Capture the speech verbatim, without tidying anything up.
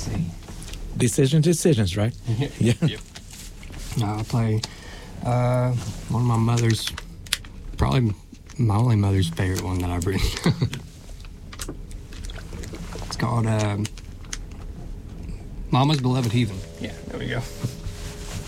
see. Decision decisions, right? Yeah. Yep. No, I play uh, one of my mother's, probably my only mother's favorite one that I've written. It's called uh, Mama's Beloved Heathen. Yeah, there we go.